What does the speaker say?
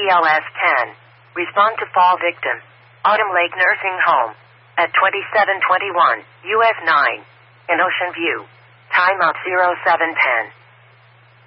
BLS 10. Respond to fall victim. Autumn Lake Nursing Home. At 2721 US 9. In Ocean View. Timeout 0710.